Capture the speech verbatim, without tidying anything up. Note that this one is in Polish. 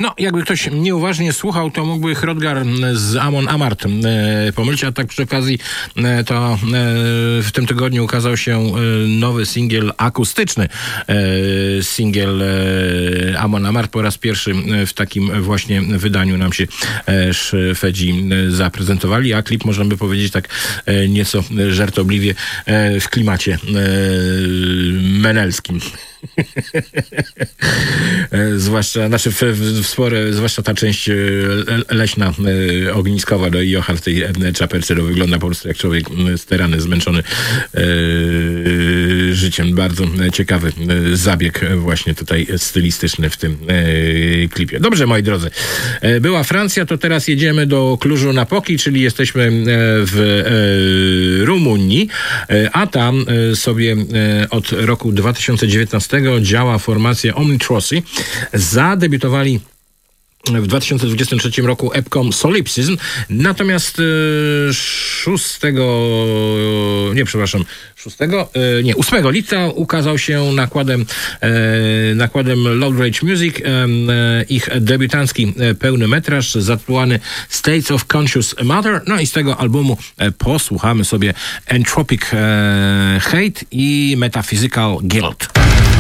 No, jakby ktoś nieuważnie słuchał, to mógłby Hrothgar z Amon Amarth e, pomylić, a tak przy okazji e, to e, w tym tygodniu ukazał się e, nowy singiel akustyczny. E, singiel e, Amon Amarth po raz pierwszy w takim właśnie wydaniu nam się e, Szwedzi zaprezentowali, a klip możemy powiedzieć tak e, nieco żartobliwie e, w klimacie e, menelskim. zwłaszcza, znaczy w, w spore, zwłaszcza ta część leśna, e, ogniskowa do Jocha w tej czaperce, to wygląda po prostu jak człowiek sterany, zmęczony e, życiem. Bardzo ciekawy zabieg właśnie tutaj stylistyczny w tym e, klipie. Dobrze, moi drodzy. E, była Francja, to teraz jedziemy do Cluj-Napoki, czyli jesteśmy w e, Rumunii, e, a tam e, sobie e, od roku dwa tysiące dziewiętnastego działa formacja Omnitrosy. Zadebiutowali w dwa tysiące dwudziestym trzecim roku epką Solipsism, natomiast e, szóstego, nie przepraszam, szóstego, e, nie, ósmego lipca ukazał się nakładem, e, nakładem Loud Rage Music e, ich debiutancki e, pełny metraż zatytułowany States of Conscious Matter. No i z tego albumu e, posłuchamy sobie Entropic e, Hate i Metaphysical Guilt.